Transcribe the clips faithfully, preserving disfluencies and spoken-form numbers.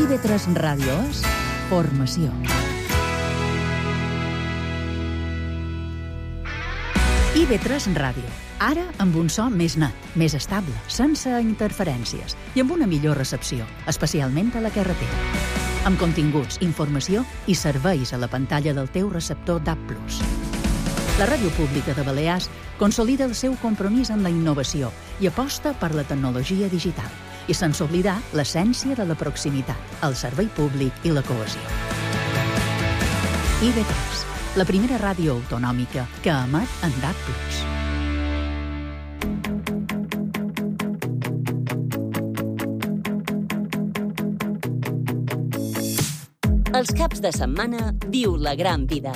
I V tres Ràdio és formació. I V tres Ràdio. Ara amb un so més net, més estable, sense interferències i amb una millor recepció, especialment a la carretera. Amb continguts, informació i serveis a la pantalla del teu receptor D A B plus. La Ràdio Pública de Balears consolida el seu compromís amb la innovació i aposta per la tecnologia digital, i sense oblidar l'essència de la proximitat, el servei públic i la cohesió. I V tres, la primera ràdio autonòmica que emet en D A B plus. Els caps de setmana viu la gran vida.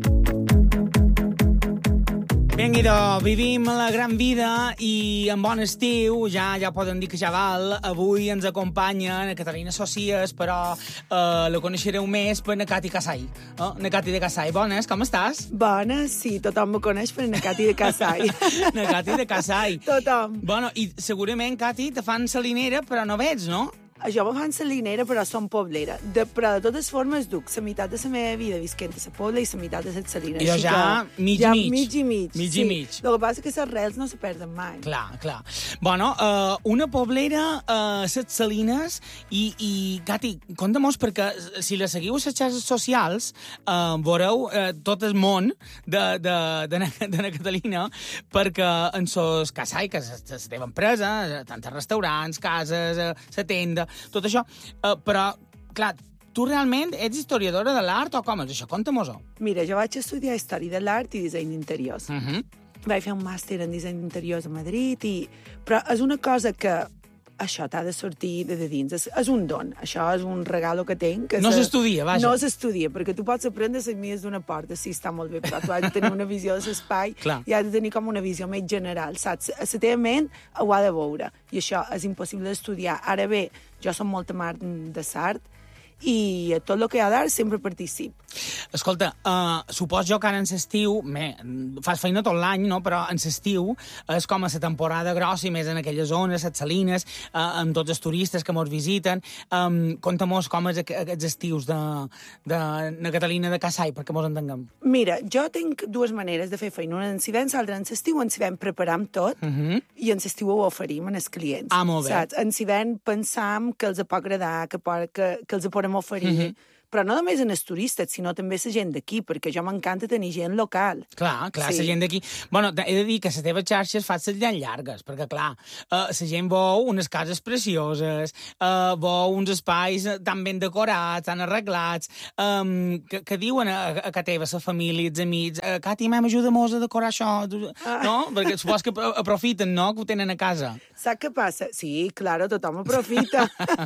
Vinga, vivim la gran vida i en bon estiu, ja ja podem dir que ja val. Avui ens acompanya la Catalina Socias, però eh, la coneixereu més per na Cati Casai. Eh? Na Cati de Casai. Bones, com estàs? Bones, sí, tothom me coneix per na Cati de Casai. Na Cati de Casai. Tothom. Bueno, i segurament, Cati, te fan salinera, però no veig, no? Jo me fan salinera, però som poblera. De, però de totes formes duc la meitat de la meva vida visquent a la pobla i la meitat de la salina. I jo ja mig i ja mig. mig i mig. Mig sí. i mig. El que passa és que les rels no se perden mai. Clar, clar. Bueno, uh, una poblera a uh, les salines i, i Cati, conta-mos, perquè si la seguiu a les xarxes socials uh, veureu uh, tot el món de, de, de, na, de na Catalina, perquè en sos casai, que és la teva empresa, tant a restaurants, cases, la tenda, tot això, uh, però, clar, tu realment ets historiadora de l'art o com és això? Conta-mos-ho. Mira, jo vaig estudiar Història de l'Art i Disseny d'Interiors. Uh -huh. Vaig fer un màster en Disseny d'Interiors a Madrid, i... però és una cosa que això t'ha de sortir de, de dins. És, és un don. Això és un regalo que tinc. Que no se... s'estudia, vaja. No s'estudia, perquè tu pots aprendre les mies d'una porta, sí, està molt bé, però tu has de tenir una visió de l'espai i has de tenir com una visió més general, saps? La teva ment ho ha de veure, i això és impossible d'estudiar. Ara bé, jo som molt amant de l'art, i a tot el que hi ha d'art sempre participo. Escolta, uh, supos jo que ara en l'estiu, fas feina tot l'any, no? Però en l'estiu és com a la temporada grossa i més en aquelles zones, les salines, uh, amb tots els turistes que mos visiten. Um, Conta-mos com és aquests estius de, de na Catalina de Casai, perquè mos entenguem. Mira, jo tinc dues maneres de fer feina. Una en s'hi ven, l'altra en l'estiu, en s'hi ven preparam tot, uh -huh. i en l'estiu ho oferim als clients. Ah, molt bé. Saps? En s'hi ven pensam que els pot agradar, que, que, que els podem oferir, uh-huh. però no només en els turistes, sinó també la gent d'aquí, perquè jo m'encanta tenir gent local. Clar, clar, sí. La gent d'aquí... Bueno, he de dir que les teves xarxes fan les llan llargues, perquè, clar, la uh, gent veu unes cases precioses, uh, veu uns espais tan ben decorats, tan arreglats, um, que, que diuen a, a que teva, la família, els amics, uh, Cati, mam, ajuda-mos a decorar això, ah. no? Perquè supos que aprofiten, no?, que ho tenen a casa. Saps què passa? Sí, claro, tothom aprofita.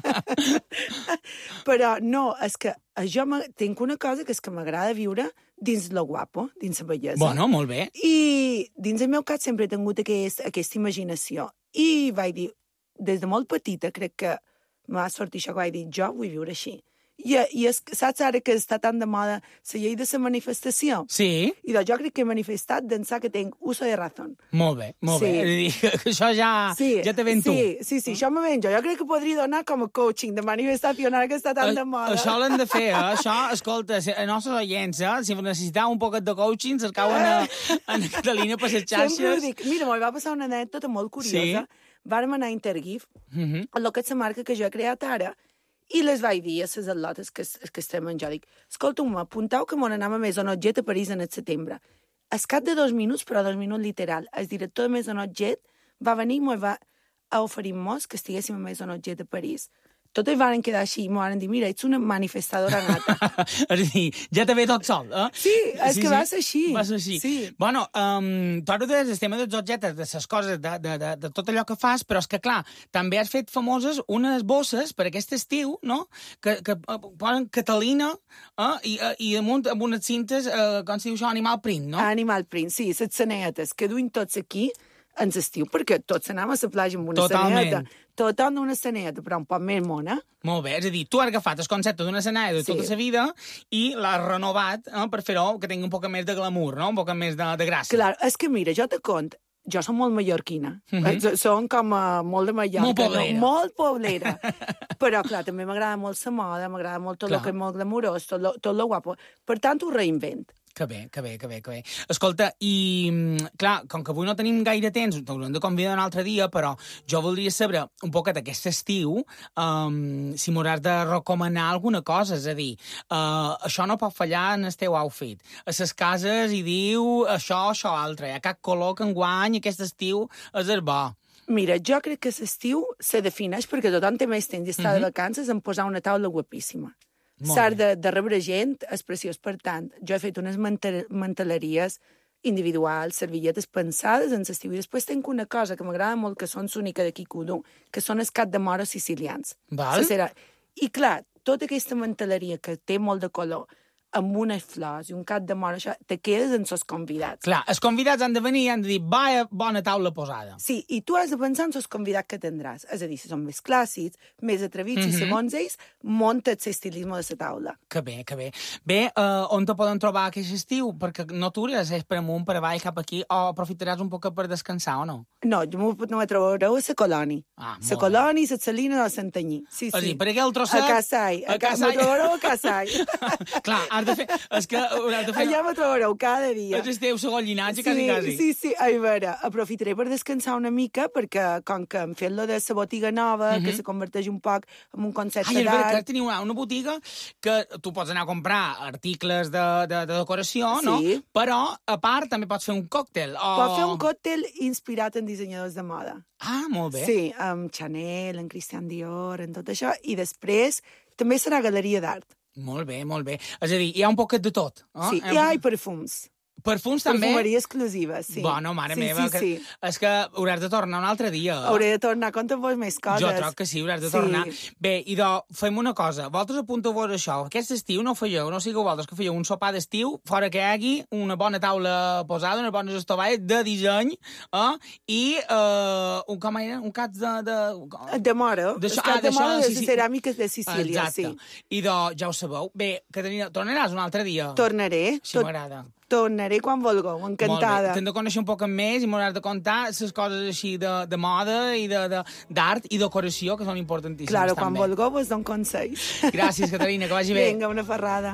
Però no, és que jo tinc una cosa que és que m'agrada viure dins lo guapo, dins la bellesa. Bueno, molt bé. I dins el meu cap sempre he tingut aquest, aquesta imaginació. I vaig dir, des de molt petita, crec que m'ha sortit això que vaig dir, jo vull viure així. I, i és, saps ara que està tan de moda la llei de la manifestació? Sí. I doncs jo crec que he manifestat d'ençà que tinc uso de razón. Molt bé, molt sí. bé. És a dir, que això ja, sí, ja te ven tu. Sí, sí, sí, això me ven jo. Jo crec que podria donar com a coaching de manifestació ara que està tan de moda. Això l'hem de fer, eh? Això, escolta, a nostres oients, eh? Si necessiteu un poquet de coaching, cercauen a, a Catalina per les xarxes. Sempre ho dic. Mira, m'hi va passar una anècdota molt curiosa. Sí. Vàrem anar a Intergif, uh -huh. el que és la marca que jo he creat ara, i les vaig dir a les atletes que, que estem en jo. Dic, escolta-me, apuntau que m'on anem a Maisonotjet a París en el setembre. Es cap de dos minuts, però dos minuts literal, el director de Maisonotjet va venir i m'ho va oferir-nos que estiguéssim a Maisonotjet a París. Tot i van quedar així i m'ho van dir, mira, ets una manifestadora nata. És a dir, ja te ve tot sol, eh? Sí, és sí, que sí. va ser així. Va ser així. Sí. Bueno, um, tu ara des del tema dels objectes, de les coses, de, de, de, de tot allò que fas, però és que, clar, també has fet famoses unes bosses per aquest estiu, no?, que, que posen Catalina, eh? I, i amunt amb unes cintes, eh, com se diu això, Animal Print, no? Animal Print, sí, les sanetes, que duim tots aquí en l'estiu, perquè tots anàvem a la platja amb una Totalment. saneta. Tothom d'una saneta, però un poc més mona. Molt bé, és a dir, tu has agafat el concepte d'una saneta de tota sí. la vida i l'has renovat eh, per fer-ho que tingui un poc més de glamour, no? Un poc més de, de gràcia. Clar, és que mira, jo te cont, jo som molt mallorquina. Mm -hmm. Som com uh, molt de Mallorca. Molt poblera. No? Molt poblera. Però, clar, també m'agrada molt la moda, m'agrada molt tot el Clar. que és molt glamurós, tot lo, tot lo guapo. Per tant, ho reinvent. Que bé, que bé, que bé, que bé. Escolta, i, mm, clar, com que avui no tenim gaire temps, t'haurem de convidar un altre dia, però jo voldria saber un poquet aquest estiu um, si m'hauràs de recomanar alguna cosa, és a dir, uh, això no pot fallar en el teu outfit. A les cases hi diu això, això, altre. Hi ha cap color que enguany aquest estiu és el bo. Mira, jo crec que l'estiu se defineix perquè tothom té més temps i està Mhm. de vacances en posar una taula guapíssima. Molt S'ha bé. de, de rebre gent, és preciós. Per tant, jo he fet unes mante- manteleries individuals, servilletes pensades en l'estiu. I després tinc una cosa que m'agrada molt, que són l'única d'aquí Cudú, que són els cap de moro sicilians. Val. La cera. I clar, tota aquesta manteleria que té molt de color, amb unes flors i un cap de moro, això, te quedes en els convidats. Clar, els convidats han de venir i han de dir, vaya, bona taula posada. Sí, i tu has de pensar en els convidats que tindràs. És a dir, si són més clàssics, més atrevits, mm -hmm. i segons ells, munta't l'estilisme de la taula. Que bé, que bé. Bé, uh, on te poden trobar aquest estiu? Perquè no t'hauràs de per amunt, per avall, cap aquí, o aprofitaràs un poc per descansar, o no? No, jo m'ho- no me trobareu a la Colònia. Ah, molt La bé. Colònia, la Salina de Santanyí. Sí, És a sí. dir, per aquell trosset... A Casai. A A Ca... Casai. Me trobareu a Casai. Clar, has de fer... És que hauràs de fer... Allà me trobareu cada dia. És el teu segon llinatge, quasi, Sí, quasi. sí, sí. A veure, aprofitaré per descansar una mica, perquè com que hem fet lo de la botiga nova, que se converteix un poc en un concepte Ai, és veritat, d'art... que teniu una, una botiga que tu pots anar a comprar articles de, de, de decoració, no? Sí. Però, a part, també pots fer un còctel. O... Pot fer un còctel inspirat en dissenyadors de moda. Ah, molt bé. Sí, amb Chanel, en Christian Dior, en tot això. I després també serà galeria d'art. Molt bé, molt bé. És a dir, hi ha un poquet de tot. Oh? Sí, i hi ha perfums. Perfums també? Perfumeria exclusiva, sí. Bueno, mare sí, meva, sí, que... sí. és que hauràs de tornar un altre dia. Hauré de tornar, conta-vos més coses. Jo troc que sí, hauràs de Sí. tornar. Bé, idò, fem una cosa. Vosaltres apunteu-vos això. Aquest estiu no fèieu, no sigueu vosaltres que fèieu un sopar d'estiu, fora que hi hagi una bona taula posada, unes bones estovalles de disseny, eh? I eh, un, com era? Un cap de... de... De moro. D'això- El cap ah, de moro d'això, de sí, sí. les ceràmiques de Sicília, Exacte. sí. Idò, ja ho sabeu. Bé, Caterina, tornaràs un altre dia? Tornaré. Sí, m'agrada. Tornaré quan vulgueu, Molt bé. encantada. T'hem de conèixer un poc més i m'hauràs de contar les coses així de, de moda i de, de, d'art i decoració, que són importantíssimes Claro, quan també. vulgueu vos dono consells. Gràcies, Caterina, que vagi bé. Vinga, una ferrada.